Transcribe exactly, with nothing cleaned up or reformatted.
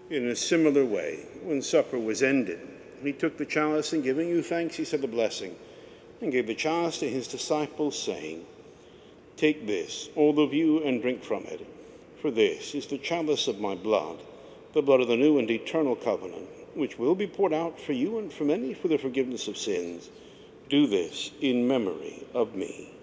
In a similar way, when supper was ended, he took the chalice, and giving you thanks, he said a blessing, and gave the chalice to his disciples, saying, "Take this, all of you, and drink from it, for this is the chalice of my blood, the blood of the new and eternal covenant, which will be poured out for you and for many for the forgiveness of sins. Do this in memory of me."